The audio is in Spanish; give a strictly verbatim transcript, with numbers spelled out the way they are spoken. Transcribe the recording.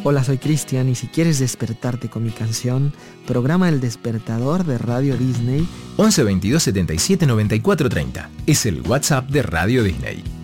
Hola, soy Cristian y si quieres despertarte con mi canción, programa El Despertador de Radio Disney. once veintidós setenta y siete noventa y cuatro treinta es el WhatsApp de Radio Disney.